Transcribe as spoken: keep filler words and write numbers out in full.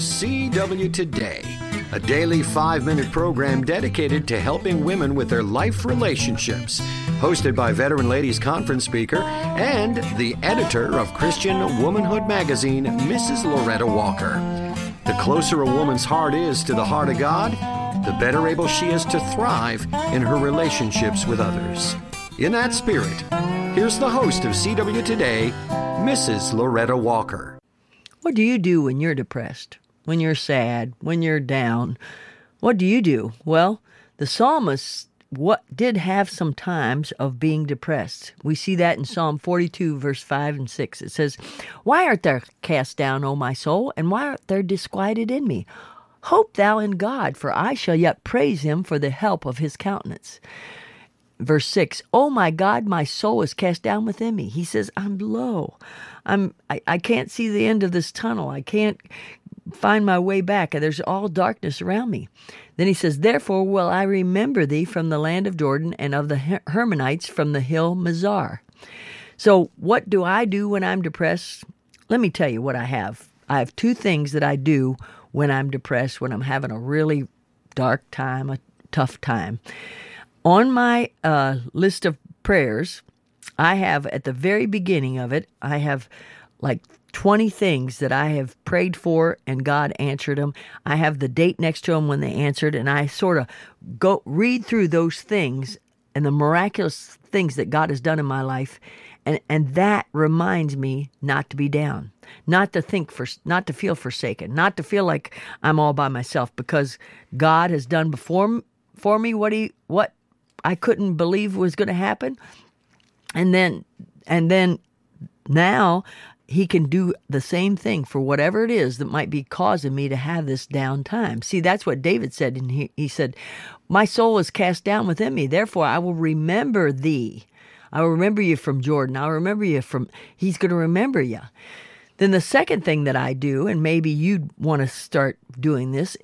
C W Today, a daily five-minute program dedicated to helping women with their life relationships. Hosted by Veteran Ladies Conference speaker and the editor of Christian Womanhood magazine, Missus Loretta Walker. The closer a woman's heart is to the heart of God, the better able she is to thrive in her relationships with others. In that spirit, here's the host of C W Today, Missus Loretta Walker. What do you do when you're depressed, when you're sad, when you're down? What do you do? Well, the psalmist what did have some times of being depressed. We see that in Psalm forty-two, verse five and six. It says, "Why art thou cast down, O my soul, and why art thou disquieted in me? Hope thou in God, for I shall yet praise him for the help of his countenance." Verse six, "Oh my God, my soul is cast down within me." He says, I'm low. I'm, I, I can't see the end of this tunnel. I can't find my way back. There's all darkness around me. Then he says, "Therefore will I remember thee from the land of Jordan and of the Hermonites from the hill Mizar." So what do I do when I'm depressed? Let me tell you what I have. I have two things that I do when I'm depressed, when I'm having a really dark time, a tough time. On my uh, list of prayers, I have, at the very beginning of it, I have like twenty things that I have prayed for and God answered them. I have the date next to them when they answered, and I sort of go read through those things and the miraculous things that God has done in my life, and, and that reminds me not to be down, not to think for, not to feel forsaken, not to feel like I'm all by myself, because God has done before for me what he what I couldn't believe was going to happen. And then, and then now he can do the same thing for whatever it is that might be causing me to have this down time. See, that's what David said. And he, he said, "My soul is cast down within me. Therefore, I will remember thee. I will remember you from Jordan. I'll remember you from," he's going to remember you. Then the second thing that I do, and maybe you'd want to start doing this,